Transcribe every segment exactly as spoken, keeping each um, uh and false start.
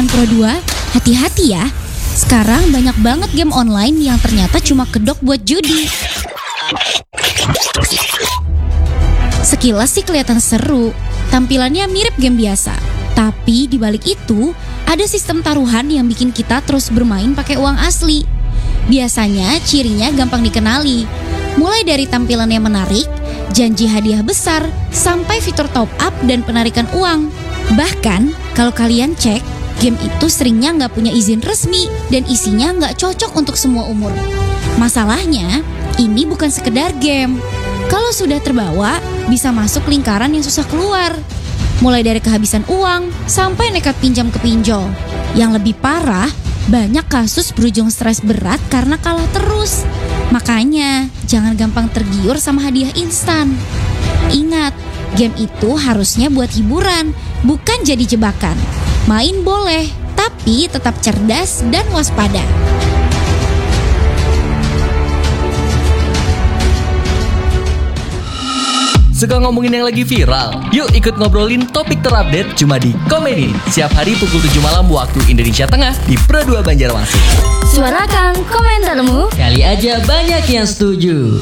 Sobat Pro dua, hati-hati ya. Sekarang banyak banget game online yang ternyata cuma kedok buat judi. Sekilas sih kelihatan seru, tampilannya mirip game biasa. Tapi di balik itu, ada sistem taruhan yang bikin kita terus bermain pakai uang asli. Biasanya cirinya gampang dikenali. Mulai dari tampilan yang menarik, janji hadiah besar, sampai fitur top up dan penarikan uang. Bahkan, kalau kalian cek, game itu seringnya nggak punya izin resmi dan isinya nggak cocok untuk semua umur. Masalahnya, ini bukan sekedar game. Kalau sudah terbawa, bisa masuk lingkaran yang susah keluar. Mulai dari kehabisan uang, sampai nekat pinjam ke pinjol. Yang lebih parah, banyak kasus berujung stres berat karena kalah terus. Makanya, jangan gampang tergiur sama hadiah instan. Ingat, game itu harusnya buat hiburan, bukan jadi jebakan. Main boleh, tapi tetap cerdas dan waspada. Suka ngomongin yang lagi viral? Yuk ikut ngobrolin topik terupdate cuma di Komedi. Siap hari pukul tujuh malam waktu Indonesia Tengah di Pro dua Banjarmasin. Suarakan komentarmu. Kali aja banyak yang setuju.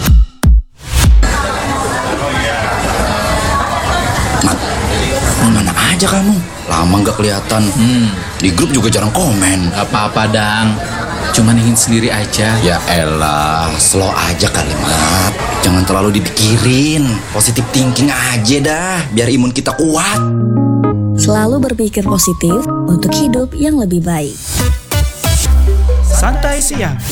Mat, mana aja kamu? Lama gak kelihatan. hmm. Di grup juga jarang komen. Apa-apa Dang, cuman ingin sendiri aja. Ya elah, slow aja kalimat. Jangan terlalu dipikirin. Positive thinking aja dah, biar imun kita kuat. Selalu berpikir positif untuk hidup yang lebih baik. Santai siang